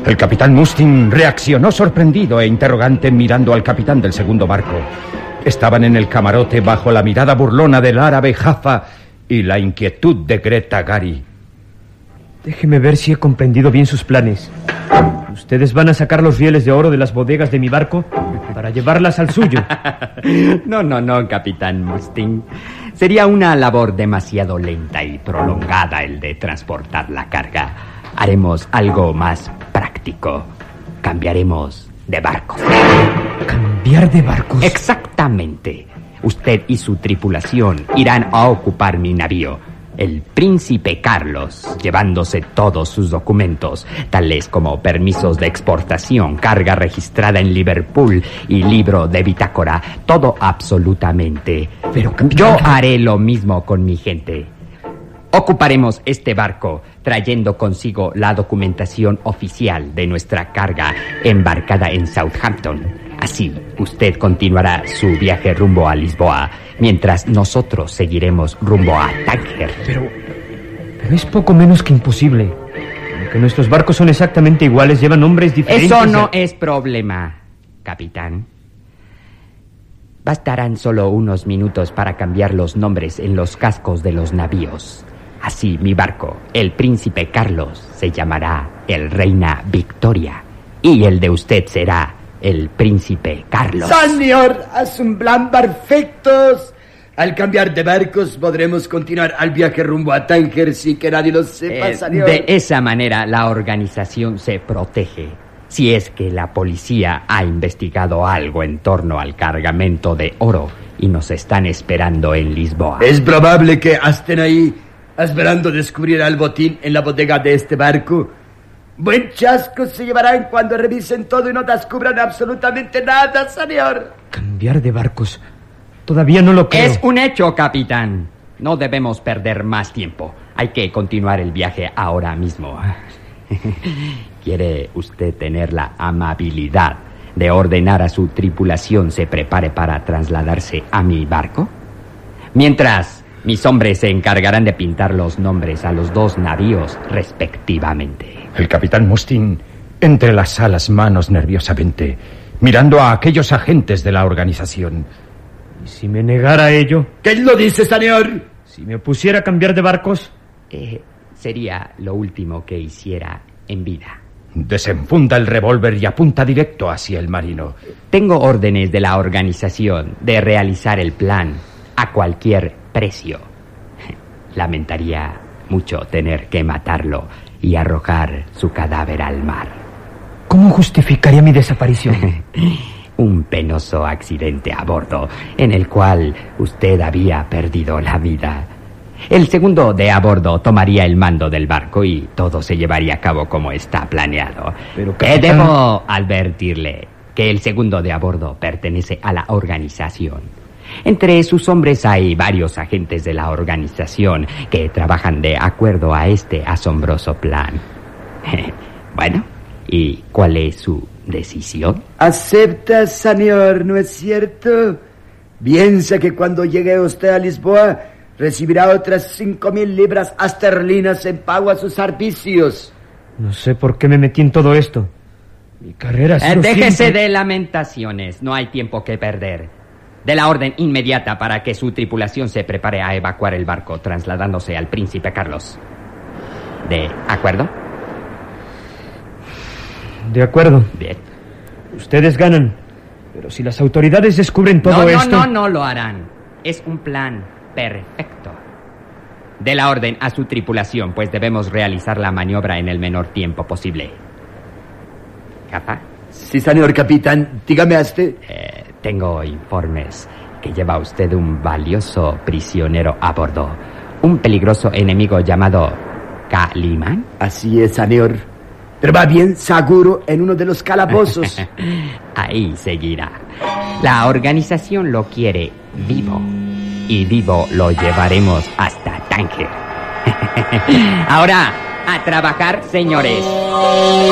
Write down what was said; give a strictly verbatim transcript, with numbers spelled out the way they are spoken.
El capitán Mustin reaccionó sorprendido e interrogante mirando al capitán del segundo barco. Estaban en el camarote bajo la mirada burlona del árabe Jaffa y la inquietud de Greta Gary. Déjeme ver si he comprendido bien sus planes. Ustedes van a sacar los rieles de oro de las bodegas de mi barco para llevarlas al suyo. No, no, no, capitán Mustin. Sería una labor demasiado lenta y prolongada el de transportar la carga. Haremos algo más práctico. Cambiaremos de barco. ¿Cambiar de barcos? Exactamente. Usted y su tripulación irán a ocupar mi navío, el Príncipe Carlos, llevándose todos sus documentos, tales como permisos de exportación, carga registrada en Liverpool y libro de bitácora. Todo absolutamente. Pero yo haré lo mismo con mi gente. Ocuparemos este barco trayendo consigo la documentación oficial de nuestra carga embarcada en Southampton. Así, usted continuará su viaje rumbo a Lisboa, mientras nosotros seguiremos rumbo a Tánger. Pero, pero es poco menos que imposible. Aunque nuestros barcos son exactamente iguales, llevan nombres diferentes. Eso no es problema, capitán. Bastarán solo unos minutos para cambiar los nombres en los cascos de los navíos. Así, mi barco, el Príncipe Carlos, se llamará el Reina Victoria. Y el de usted será el Príncipe Carlos. Señor, es un plan perfecto. Al cambiar de barcos podremos continuar al viaje rumbo a Tánger sin que nadie lo sepa, eh, señor. De esa manera la organización se protege. Si es que la policía ha investigado algo en torno al cargamento de oro y nos están esperando en Lisboa. Es probable que estén ahí esperando descubrir el botín en la bodega de este barco. Buen chasco se llevarán cuando revisen todo y no descubran absolutamente nada, señor. Cambiar de barcos. Todavía no lo creo. Es un hecho, capitán. No debemos perder más tiempo. Hay que continuar el viaje ahora mismo. ¿Quiere usted tener la amabilidad de ordenar a su tripulación se prepare para trasladarse a mi barco? Mientras, mis hombres se encargarán de pintar los nombres a los dos navíos respectivamente. El capitán Mustin entrelazó las manos nerviosamente, mirando a aquellos agentes de la organización. ¿Y si me negara a ello? ¿Qué lo dice, señor? Si me opusiera a cambiar de barcos. Eh, sería lo último que hiciera en vida. Desenfunda el revólver y apunta directo hacia el marino. Tengo órdenes de la organización de realizar el plan a cualquier precio. Lamentaría mucho tener que matarlo y arrojar su cadáver al mar. ¿Cómo justificaría mi desaparición? Un penoso accidente a bordo en el cual usted había perdido la vida. El segundo de a bordo tomaría el mando del barco y todo se llevaría a cabo como está planeado. Pero, capitán... capitán... Debo advertirle que el segundo de a bordo pertenece a la organización. Entre sus hombres hay varios agentes de la organización que trabajan de acuerdo a este asombroso plan. Bueno, ¿y cuál es su decisión? Acepta, señor, ¿no es cierto? Piensa que cuando llegue usted a Lisboa recibirá otras cinco mil libras esterlinas en pago a sus servicios. No sé por qué me metí en todo esto. Mi carrera ha sido eh, Déjese siempre... de lamentaciones, no hay tiempo que perder. De la orden inmediata para que su tripulación se prepare a evacuar el barco, trasladándose al Príncipe Carlos. ¿De acuerdo? De acuerdo. Bien. Ustedes ganan. Pero si las autoridades descubren todo no, no, esto... No, no, no lo harán. Es un plan perfecto. De la orden a su tripulación, pues debemos realizar la maniobra en el menor tiempo posible. ¿Capa? Sí, señor capitán. Dígame a este. Eh, tengo informes que lleva usted un valioso prisionero a bordo. Un peligroso enemigo llamado Calimán. Así es, señor. Pero va bien seguro en uno de los calabozos. Ahí seguirá. La organización lo quiere vivo. Y vivo lo llevaremos hasta Tánger. Ahora, a trabajar, señores.